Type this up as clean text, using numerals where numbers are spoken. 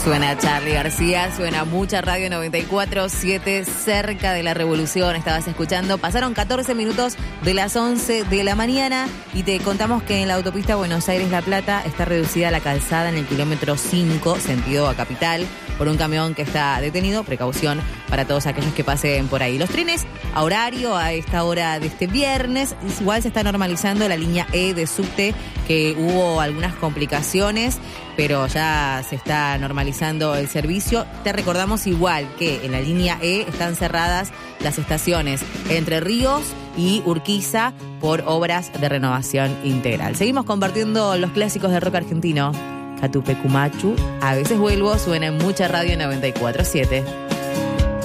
Suena Charly García, suena mucha radio 94.7, cerca de la Revolución. Estabas escuchando, pasaron 14 minutos de las 11 de la mañana y te contamos que en la autopista Buenos Aires-La Plata está reducida la calzada en el kilómetro 5, sentido a Capital, por un camión que está detenido. Precaución para todos aquellos que pasen por ahí. Los trenes a horario a esta hora de este viernes, igual se está normalizando la línea E de subte, que hubo algunas complicaciones, pero ya se está normalizando el servicio. Te recordamos igual que en la línea E están cerradas las estaciones Entre Ríos y Urquiza por obras de renovación integral. Seguimos compartiendo los clásicos de rock argentino. Catupecumachu, a veces vuelvo, suena en mucha radio 94.7.